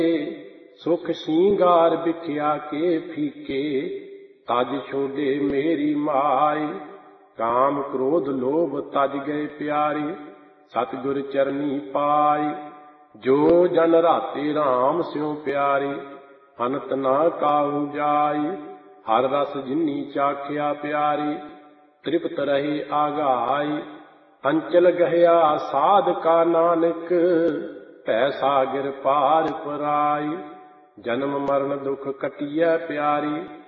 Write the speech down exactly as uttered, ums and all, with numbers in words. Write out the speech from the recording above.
ਸੁਖ ਸ਼ਿੰਗਾਰ ਵਿਖਿਆ ਕੇ ਫੀਕੇ, ਤਜ ਛੋਡੇ ਮੇਰੀ ਮਾਈ। ਕਾਮ ਕ੍ਰੋਧ ਲੋਭ ਤਜ ਗਏ ਪਿਆਰੇ, ਸਤਿਗੁਰ ਚਰਨੀ ਪਾਈ। ਜੋ ਜਨ ਰਾਤੇ ਰਾਮ ਸਿਉ ਪਿਆਰੇ, ਅਨੰਤ ਨਾ ਕਾਹੂ ਜਾਈ। ਹਰ ਰਸ ਜਿਨੀ ਚਾਖਿਆ ਪਿਆਰੇ, ਤ੍ਰਿਪਤ ਰਹੇ ਆਗਾਈ। ਅੰਚਲ ਗਹਿਆ ਸਾਧ ਕਾ ਨਾਨਕ, ਭੈ ਸਾਗਰ ਪਾਰ ਪਰਾਈ। ਜਨਮ ਮਰਨ ਦੁਖ ਕਟਿਐ ਪਿਆਰੇ,